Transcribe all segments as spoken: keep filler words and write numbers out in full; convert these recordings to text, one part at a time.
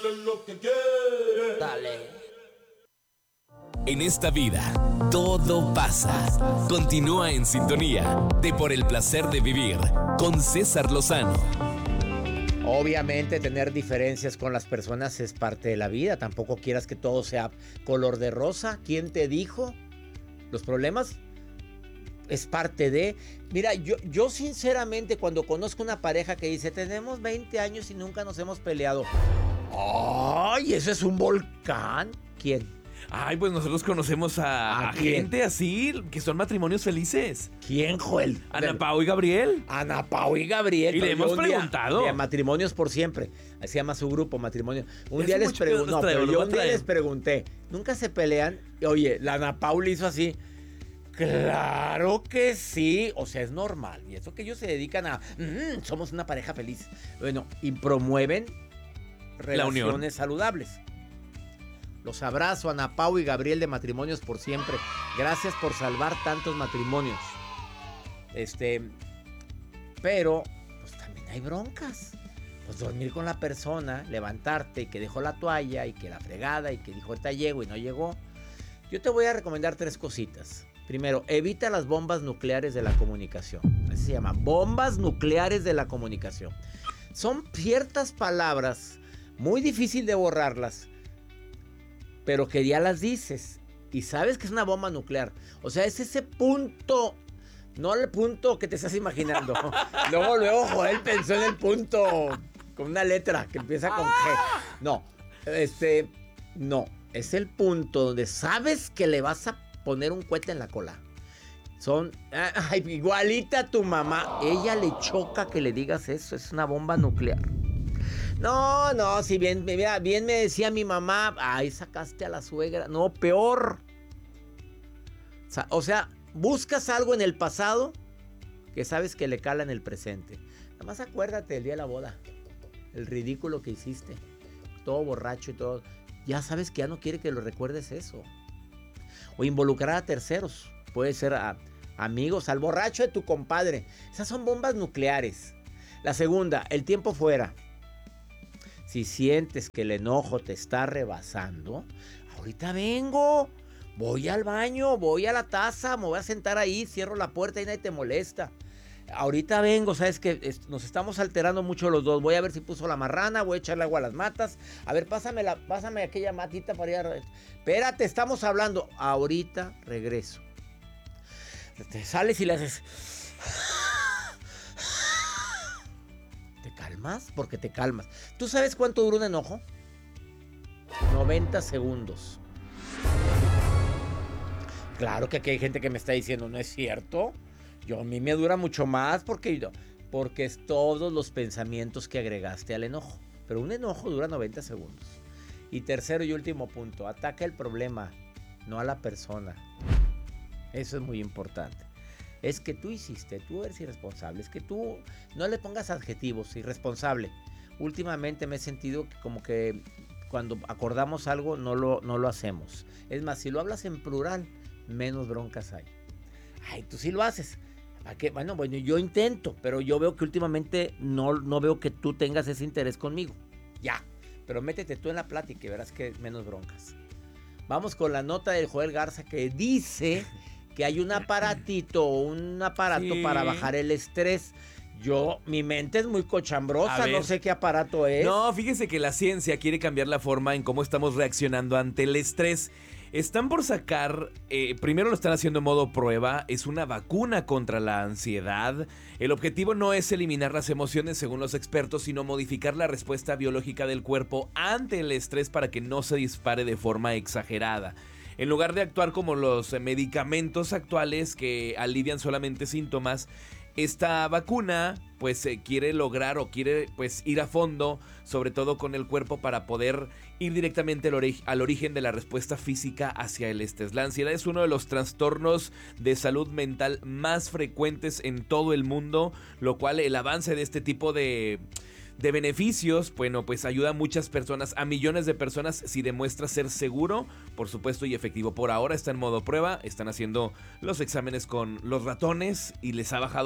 es lo que quieres. Dale. En esta vida, todo pasa. Continúa en sintonía de Por el Placer de Vivir con César Lozano. Obviamente tener diferencias con las personas es parte de la vida. Tampoco quieras que todo sea color de rosa. ¿Quién te dijo? Los problemas es parte de... Mira, yo, yo sinceramente cuando conozco una pareja que dice tenemos veinte años y nunca nos hemos peleado. ¡Ay! ¿Eso es un volcán? ¿Quién? Ay, pues nosotros conocemos a, ¿A a quién? gente así, que son matrimonios felices. ¿Quién, Joel? Ana Pao y Gabriel. Ana Pao y Gabriel. Y le Pero hemos yo un día- preguntado. de Matrimonios por Siempre. Así se llama su grupo, Matrimonio. Un Es día les mucho que pregunté. nos No, pero traemos, yo nos un día traemos. les pregunté. ¿Nunca se pelean? Y, oye, la Ana Pao le hizo así. Claro que sí. O sea, es normal. Y eso que ellos se dedican a. "Mm, somos una pareja feliz". Bueno, y promueven La unión. relaciones saludables. Los abrazo, Ana Pao y Gabriel de Matrimonios por Siempre. Gracias por salvar tantos matrimonios. Este, pero, pues también hay broncas. Pues dormir con la persona, levantarte y que dejó la toalla y que la fregada y que dijo ahorita llego y no llegó. Yo te voy a recomendar tres cositas. Primero, evita las bombas nucleares de la comunicación. Así se llama, bombas nucleares de la comunicación. Son ciertas palabras, muy difícil de borrarlas, pero que ya las dices y sabes que es una bomba nuclear. O sea, es ese punto, no el punto que te estás imaginando. Luego, luego, Joel pensó en el punto con una letra que empieza con G. No, este, no, es el punto donde sabes que le vas a poner un cohete en la cola. Son, ay, igualita a tu mamá. Ella le choca que le digas eso, es una bomba nuclear. No, no, si bien, mira, bien me decía mi mamá, ay, sacaste a la suegra. No, peor. O sea, buscas algo en el pasado que sabes que le cala en el presente. Nada más acuérdate del día de la boda, el ridículo que hiciste, todo borracho y todo. Ya sabes que ya no quiere que lo recuerdes eso. O involucrar a terceros, puede ser a amigos, al borracho de tu compadre. Esas son bombas nucleares. La segunda, el tiempo fuera. Si sientes que el enojo te está rebasando, ahorita vengo, voy al baño, voy a la taza, me voy a sentar ahí, cierro la puerta y nadie te molesta. Ahorita vengo, sabes que nos estamos alterando mucho los dos. Voy a ver si puso la marrana, voy a echarle agua a las matas. A ver, pásame, la, pásame aquella matita para ir a... Espérate, estamos hablando. Ahorita regreso. Te sales y le haces... ¿Te calmas? Porque te calmas. ¿Tú sabes cuánto dura un enojo? noventa segundos. Claro que aquí hay gente que me está diciendo, ¿no es cierto? Yo, a mí me dura mucho más porque, porque es todos los pensamientos que agregaste al enojo. Pero un enojo dura noventa segundos. Y tercero y último punto, ataca el problema, no a la persona. Eso es muy importante. Es que tú hiciste, tú eres irresponsable. Es que tú no le pongas adjetivos, irresponsable. Últimamente me he sentido que como que cuando acordamos algo no lo, no lo hacemos. Es más, si lo hablas en plural, menos broncas hay. Ay, tú sí lo haces. ¿Para qué? Bueno, bueno, yo intento, pero yo veo que últimamente no, no veo que tú tengas ese interés conmigo. Ya, pero métete tú en la plática y verás que menos broncas. Vamos con la nota del Joel Garza que dice que hay un aparatito, un aparato sí. para bajar el estrés. Yo, mi mente es muy cochambrosa, no sé qué aparato es. No, fíjese que la ciencia quiere cambiar la forma en cómo estamos reaccionando ante el estrés. Están por sacar, eh, primero lo están haciendo en modo prueba, es una vacuna contra la ansiedad. El objetivo no es eliminar las emociones según los expertos, sino modificar la respuesta biológica del cuerpo ante el estrés para que no se dispare de forma exagerada. En lugar de actuar como los medicamentos actuales que alivian solamente síntomas, esta vacuna pues eh, quiere lograr o quiere pues ir a fondo, sobre todo con el cuerpo, para poder ir directamente al, ori- al origen de la respuesta física hacia el estrés. La ansiedad es uno de los trastornos de salud mental más frecuentes en todo el mundo, lo cual el avance de este tipo de... de beneficios, bueno, pues ayuda a muchas personas, a millones de personas, si demuestra ser seguro, por supuesto, y efectivo. Por ahora está en modo prueba, están haciendo los exámenes con los ratones y les ha bajado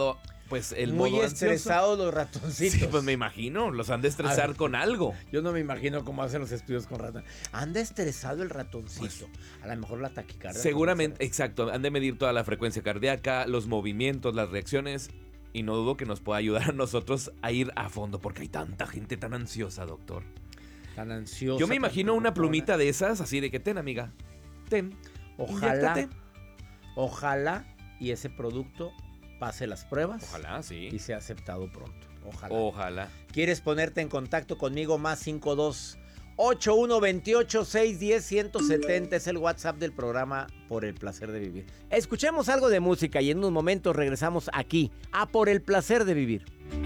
Pues el Muy modo ansioso. estresados los ratoncitos. Sí, pues me imagino, los han de estresar ver. con algo. Yo no me imagino cómo hacen los estudios con ratones. Anda estresado el ratoncito. Pues, a lo mejor la taquicardia. Seguramente, exacto, han de medir toda la frecuencia cardíaca, los movimientos, las reacciones, y no dudo que nos pueda ayudar a nosotros a ir a fondo, porque hay tanta gente tan ansiosa, doctor. Tan ansioso. Yo me imagino una plumita de esas, así de que ten, amiga, ten. Ojalá, inyéctate. ojalá y ese producto pase las pruebas. Ojalá, sí. Y sea aceptado pronto. Ojalá. Ojalá. ¿Quieres ponerte en contacto conmigo? Más cinco dos ocho uno dos ocho seis uno cero uno siete cero es el WhatsApp del programa Por el Placer de Vivir. Escuchemos algo de música y en unos momentos regresamos aquí a Por el Placer de Vivir.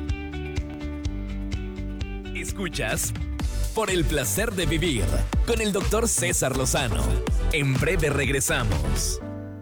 Escuchas Por el Placer de Vivir con el doctor César Lozano. En breve regresamos.